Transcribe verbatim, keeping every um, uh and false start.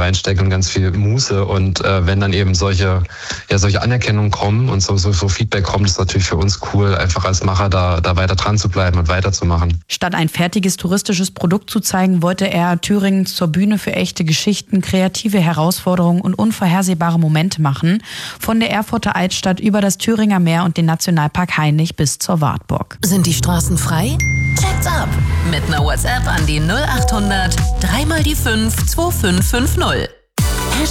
reinsteckt und ganz viel Muße. Und äh, wenn dann eben solche, ja, solche Anerkennungen kommen und so, so, so Feedback kommt, ist natürlich für uns cool, einfach als Macher da, da weiter dran zu bleiben und weiterzumachen. Statt ein fertiges touristisches Produkt zu zeigen, wollte er Thüringen zur Bühne für echte Geschichten, kreative Herausforderungen und unvorhersehbare Momente machen. Von der Erfurter Altstadt über das Thüringer Meer und den Nationalpark Hainich bis zur Wartburg. Sind die Straßen frei? Check's ab! Mit einer WhatsApp an die null acht hundert drei mal die fünf zwei fünf fünf null.